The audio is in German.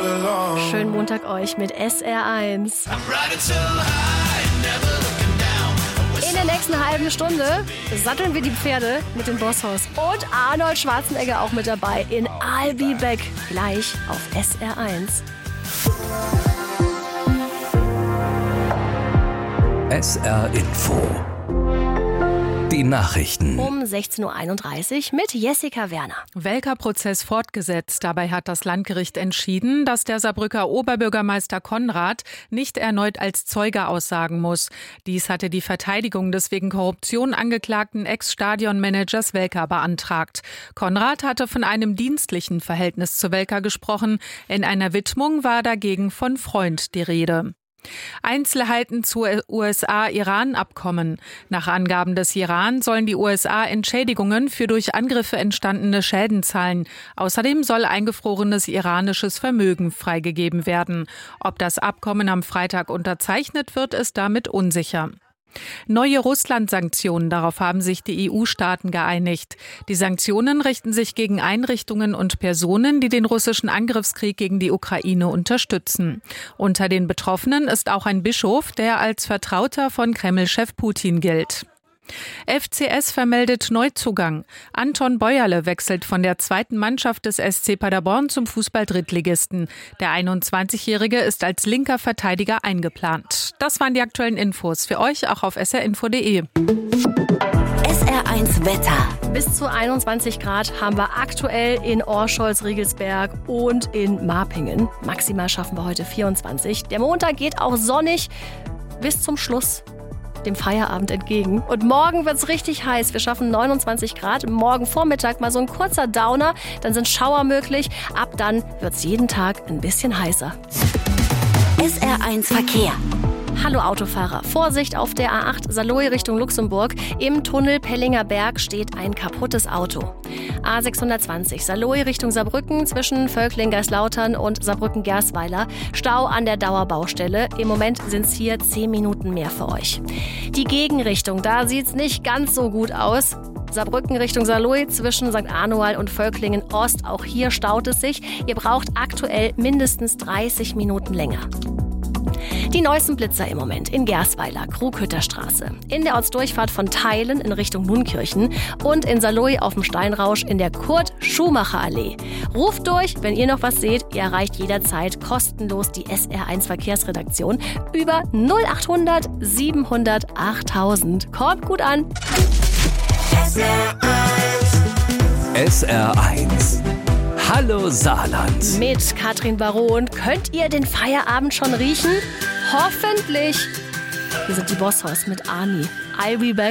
Schönen Montag euch mit SR1. In der nächsten halben Stunde satteln wir die Pferde mit dem Bosshaus. Und Arnold Schwarzenegger auch mit dabei in I'll Be Back. Gleich auf SR1. SR Info. Die Nachrichten. Um 16.31 Uhr mit Jessica Werner. Welker-Prozess fortgesetzt. Dabei hat das Landgericht entschieden, dass der Saarbrücker Oberbürgermeister Konrad nicht erneut als Zeuge aussagen muss. Dies hatte die Verteidigung des wegen Korruption angeklagten Ex-Stadionmanagers Welker beantragt. Konrad hatte von einem dienstlichen Verhältnis zu Welker gesprochen. In einer Widmung war dagegen von Freund die Rede. Einzelheiten zu USA-Iran-Abkommen. Nach Angaben des Iran sollen die USA Entschädigungen für durch Angriffe entstandene Schäden zahlen. Außerdem soll eingefrorenes iranisches Vermögen freigegeben werden. Ob das Abkommen am Freitag unterzeichnet wird, ist damit unsicher. Neue Russland-Sanktionen, darauf haben sich die EU-Staaten geeinigt. Die Sanktionen richten sich gegen Einrichtungen und Personen, die den russischen Angriffskrieg gegen die Ukraine unterstützen. Unter den Betroffenen ist auch ein Bischof, der als Vertrauter von Kreml-Chef Putin gilt. FCS vermeldet Neuzugang. Anton Bäuerle wechselt von der zweiten Mannschaft des SC Paderborn zum Fußball-Drittligisten. Der 21-Jährige ist als linker Verteidiger eingeplant. Das waren die aktuellen Infos für euch, auch auf srinfo.de. SR1 Wetter. Bis zu 21 Grad haben wir aktuell in Orscholz, Riegelsberg und in Marpingen. Maximal schaffen wir heute 24. Der Montag geht auch sonnig bis zum Schluss dem Feierabend entgegen. Und morgen wird's richtig heiß. Wir schaffen 29 Grad. Morgen Vormittag mal so ein kurzer Downer. Dann sind Schauer möglich. Ab dann wird's jeden Tag ein bisschen heißer. SR1 Verkehr. Hallo Autofahrer, Vorsicht auf der A8 Saarlouis Richtung Luxemburg. Im Tunnel Pellinger Berg steht ein kaputtes Auto. A620 Saarlouis Richtung Saarbrücken zwischen Völkling-Geislautern und Saarbrücken-Gersweiler. Stau an der Dauerbaustelle. Im Moment sind es hier 10 Minuten mehr für euch. Die Gegenrichtung, da sieht es nicht ganz so gut aus. Saarbrücken Richtung Saarlouis zwischen St. Arnoal und Völklingen Ost. Auch hier staut es sich. Ihr braucht aktuell mindestens 30 Minuten länger. Die neuesten Blitzer im Moment in Gersweiler, Krughütterstraße, in der Ortsdurchfahrt von Theilen in Richtung Nunkirchen und in Saarlouis auf dem Steinrausch in der Kurt-Schumacher-Allee. Ruft durch, wenn ihr noch was seht. Ihr erreicht jederzeit kostenlos die SR1 Verkehrsredaktion über 0800 700 8000. Kommt gut an. SR1. Hallo Saarland. Mit Katrin Baron. Könnt ihr den Feierabend schon riechen? Hoffentlich. Hier sind die Bosshaus mit Arnie. I'll Be Back.